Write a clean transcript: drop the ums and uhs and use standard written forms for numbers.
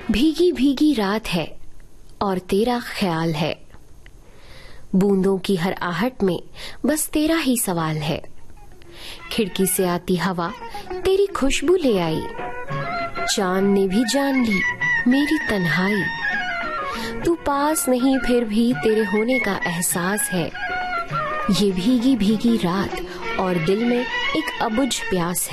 भीगी भीगी रात है और तेरा ख्याल है, बूंदों की हर आहट में बस तेरा ही सवाल है। खिड़की से आती हवा तेरी खुशबू ले आई, चांद ने भी जान ली मेरी तन्हाई। तू पास नहीं फिर भी तेरे होने का एहसास है, ये भीगी भीगी रात और दिल में एक अबुझ प्यास है।